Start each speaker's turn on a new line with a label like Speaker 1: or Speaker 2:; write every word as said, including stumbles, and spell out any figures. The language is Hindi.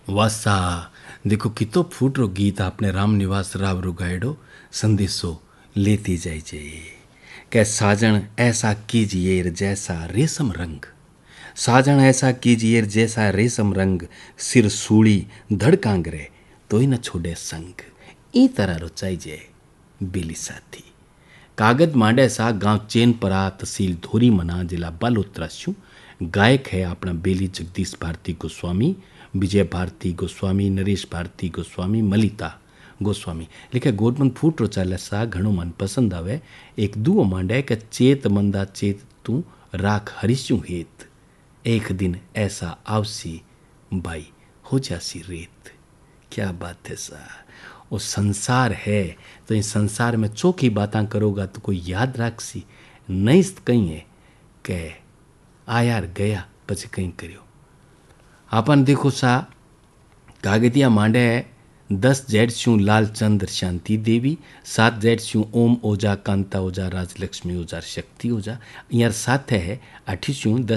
Speaker 1: वासा देखो कितो फूटरो गीत आपने रामनिवास राव रो गायडो संदेशो लेती जाय जे कै साजन ऐसा कीजिए जैसा रेशम रंग, साजन ऐसा कीजिए जैसा रेशम रंग, सिर सूड़ी धड़ कांगरे तो ही न छोड़े संग। ई तरह रो चाहिए बेली साथी कागज मांडे सा गांव चेनपरा तहसील धोरी मना जिला बालोतरा शू गायक है अपना बेली जगदीश भारती गोस्वामी, विजय भारती गोस्वामी, नरेश भारती गोस्वामी, मलिता गोस्वामी लिखे गोटमन फूट रो चाले सा घणो मन पसंद आवे। एक दुओ मांडे के चेत मंदा चेत तू राख हरिष्यू हेत, एक दिन ऐसा आवसी बाई हो जासी रेत। क्या बात है सा, वो संसार है तो इस संसार में चौकी बातें करोगा तो कोई याद राखसी, नहीं कहीं है के आयार गया पछी कहीं करियो। अपन देखो सा कागतिया मांडे दस जेठ शू लालचंद्र शांति देवी, सात जेठ शू ओम ओझा कांता ओझा राजलक्ष्मी ओझा शक्ति ओझा, यार साथ है अठी शू